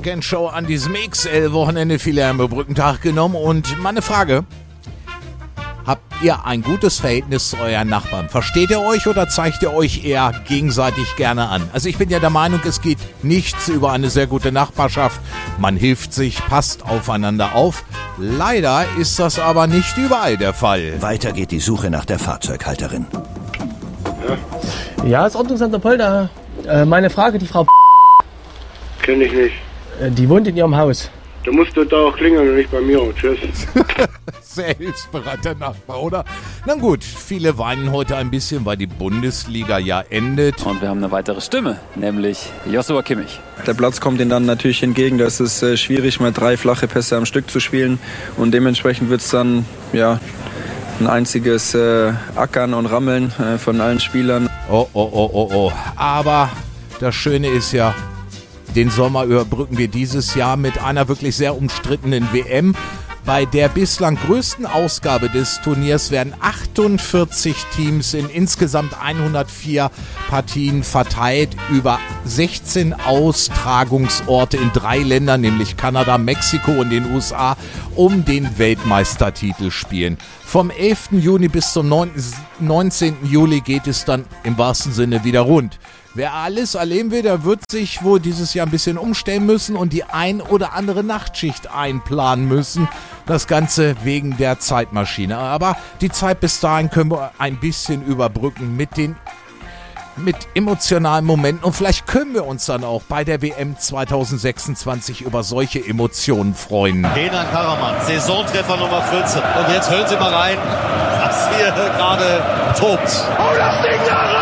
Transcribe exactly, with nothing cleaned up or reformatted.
Weekend Show an diesem X L-Wochenende. Viele haben Brückentag genommen. Und meine Frage: Habt ihr ein gutes Verhältnis zu euren Nachbarn? Versteht ihr euch oder zeigt ihr euch eher gegenseitig gerne an? Also ich bin ja der Meinung, es geht nichts über eine sehr gute Nachbarschaft. Man hilft sich, passt aufeinander auf. Leider ist das aber nicht überall der Fall. Weiter geht die Suche nach der Fahrzeughalterin. Ja, ja, ist Ordnungsamt der Polder. Äh, meine Frage, die Frau Kenn ich nicht. äh, die wohnt in ihrem Haus. Da musst du da auch klingeln und nicht bei mir. Tschüss. Sehr hilfsbereiter Nachbar, oder? Na gut, viele weinen heute ein bisschen, weil die Bundesliga ja endet. Und wir haben eine weitere Stimme, nämlich Joshua Kimmich. Der Platz kommt ihnen dann natürlich entgegen. Da ist es äh, schwierig, mal drei flache Pässe am Stück zu spielen. Und dementsprechend wird es dann ja, ein einziges äh, Ackern und Rammeln äh, von allen Spielern. Oh, oh, oh, oh, oh. Aber das Schöne ist ja, den Sommer überbrücken wir dieses Jahr mit einer wirklich sehr umstrittenen W M. Bei der bislang größten Ausgabe des Turniers werden achtundvierzig Teams in insgesamt hundertvier Partien verteilt über sechzehn Austragungsorte in drei Ländern, nämlich Kanada, Mexiko und den U S A, um den Weltmeistertitel spielen. Vom elften Juni bis zum neunzehnten Juli geht es dann im wahrsten Sinne wieder rund. Wer alles erleben will, der wird sich wohl dieses Jahr ein bisschen umstellen müssen und die ein oder andere Nachtschicht einplanen müssen. Das Ganze wegen der Zeitmaschine. Aber die Zeit bis dahin können wir ein bisschen überbrücken mit den mit emotionalen Momenten. Und vielleicht können wir uns dann auch bei der W M zwanzig sechsundzwanzig über solche Emotionen freuen. Kenan Karaman, Saisontreffer Nummer vierzehn. Und jetzt hören Sie mal rein, was hier gerade tobt. Oh, das Ding da rein!